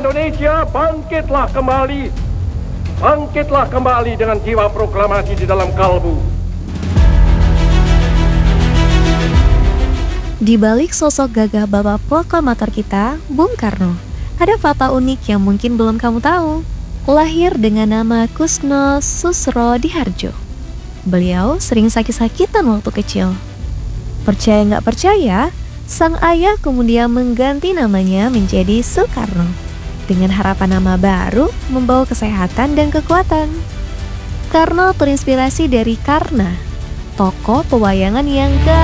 Indonesia, bangkitlah kembali. Bangkitlah kembali dengan jiwa proklamasi di dalam kalbu. Di balik sosok gagah bapak proklamator kita, Bung Karno, ada fakta unik yang mungkin belum kamu tahu. Lahir dengan nama Kusno Susro Diharjo. Beliau sering sakit-sakitan waktu kecil. Percaya nggak percaya, sang ayah kemudian mengganti namanya menjadi Soekarno dengan harapan nama baru membawa kesehatan dan kekuatan. Karno terinspirasi dari Karna, tokoh pewayangan yang